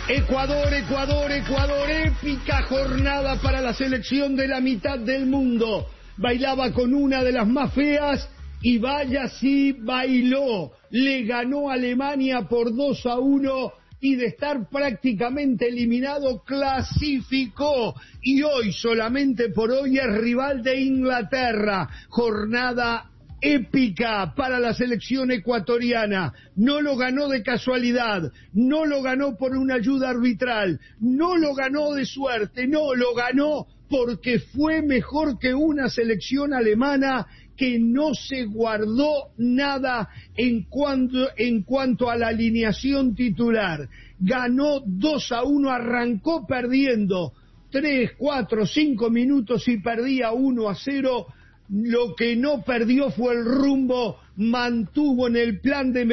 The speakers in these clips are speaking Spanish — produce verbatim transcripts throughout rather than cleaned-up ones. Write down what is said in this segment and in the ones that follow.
Ecuador, Ecuador, Ecuador, épica jornada para la selección de la mitad del mundo. Bailaba con una de las más feas y vaya si bailó. Le ganó a Alemania por dos a uno y de estar prácticamente eliminado clasificó. Y hoy, solamente por hoy, es rival de Inglaterra. Jornada épica para la selección ecuatoriana. No lo ganó de casualidad, no lo ganó por una ayuda arbitral, no lo ganó de suerte, no, lo ganó porque fue mejor que una selección alemana que no se guardó nada en cuanto, en cuanto a la alineación titular. Ganó dos a uno, arrancó perdiendo tres, cuatro, cinco minutos y perdía uno a cero. Lo que no perdió fue el rumbo, mantuvo en el plan de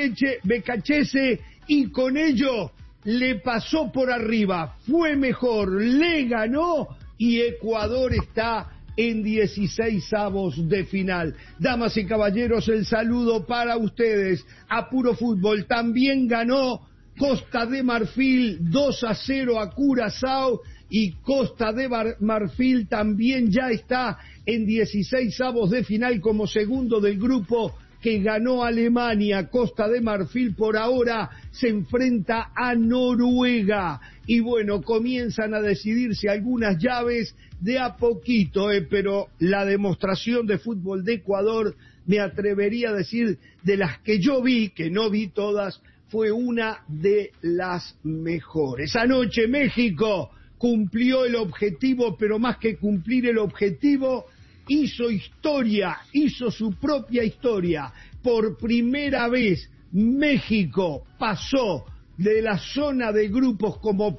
Becachese y con ello le pasó por arriba. Fue mejor, le ganó y Ecuador está en dieciseisavos de final. Damas y caballeros, el saludo para ustedes. A Puro Fútbol también ganó Costa de Marfil dos a cero a Curazao. Y Costa de Marfil también ya está en dieciseisavos de final como segundo del grupo que ganó Alemania. Costa de Marfil por ahora se enfrenta a Noruega. Y bueno, comienzan a decidirse algunas llaves de a poquito, eh, pero la demostración de fútbol de Ecuador, me atrevería a decir, de las que yo vi, que no vi todas, fue una de las mejores. Anoche México cumplió el objetivo, pero más que cumplir el objetivo, hizo historia, hizo su propia historia. Por primera vez México pasó de la zona de grupos como